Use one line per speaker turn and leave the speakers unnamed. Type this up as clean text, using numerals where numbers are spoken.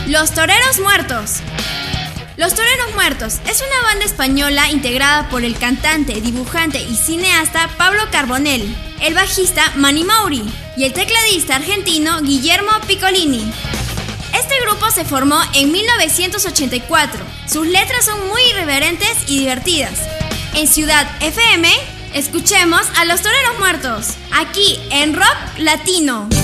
Los Toreros Muertos. Los Toreros Muertos es una banda española integrada por el cantante, dibujante y cineasta Pablo Carbonell, el bajista Manny Mauri y el tecladista argentino Guillermo Piccolini. Este grupo se formó en 1984. Sus letras son muy irreverentes y divertidas. En Ciudad FM, escuchemos a Los Toreros Muertos, aquí en Rock Latino.